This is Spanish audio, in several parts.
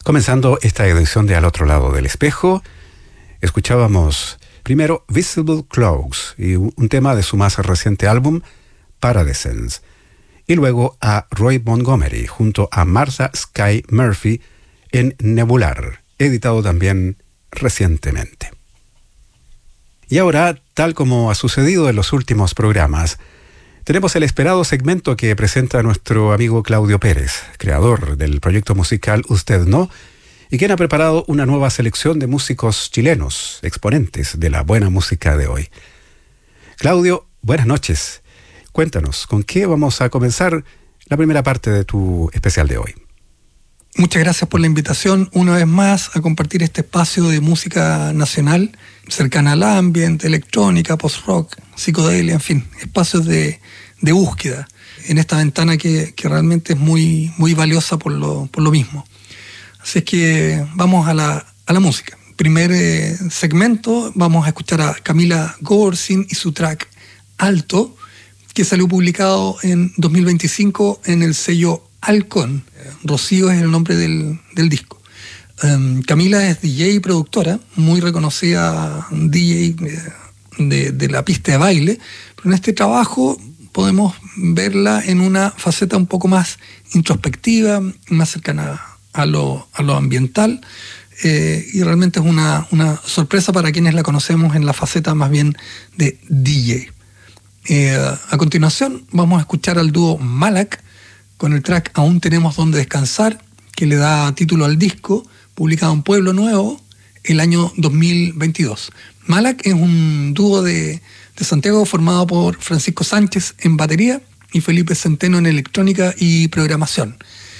Comenzando esta edición de Al Otro Lado del Espejo, escuchábamos primero Visible Clouds y un tema de su más reciente álbum, Paradescence, y luego a Roy Montgomery junto a Martha Skye Murphy en Nebular, editado también recientemente. Y ahora, tal como ha sucedido en los últimos programas, tenemos el esperado segmento que presenta nuestro amigo Claudio Pérez, creador del proyecto musical Usted No, y quien ha preparado una nueva selección de músicos chilenos, exponentes de la buena música de hoy. Claudio, buenas noches. Cuéntanos, ¿con qué vamos a comenzar la primera parte de tu especial de hoy? Muchas gracias por la invitación una vez más a compartir este espacio de música nacional cercana al ambient, electrónica, post-rock, psicodelia, en fin, espacios de búsqueda en esta ventana que realmente es muy, muy valiosa por lo mismo. Así es que vamos a la música. Primer segmento, vamos a escuchar a Camila Gorsin y su track Alto, que salió publicado en 2025 en el sello Halcón. Rocío es el nombre del disco. Camila es DJ y productora, muy reconocida DJ de la pista de baile, pero en este trabajo podemos verla en una faceta un poco más introspectiva, más cercana a lo ambiental, y realmente es una sorpresa para quienes la conocemos en la faceta más bien de DJ. A continuación vamos a escuchar al dúo Malak con el track Aún tenemos donde descansar, que le da título al disco, publicado en Pueblo Nuevo el año 2022. Malak es un dúo de Santiago formado por Francisco Sánchez en batería y Felipe Centeno en electrónica y programación.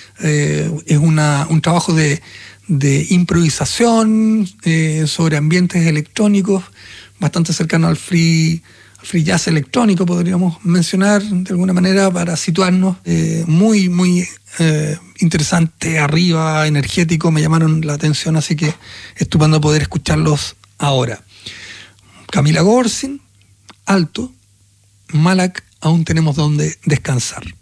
Es un trabajo de improvisación sobre ambientes electrónicos, bastante cercano al free jazz electrónico, podríamos mencionar de alguna manera, para situarnos. Muy, muy interesante, arriba, energético, me llamaron la atención, así que estupendo poder escucharlos ahora. Camila Gorsin, Alto, Malak, Aún tenemos donde descansar.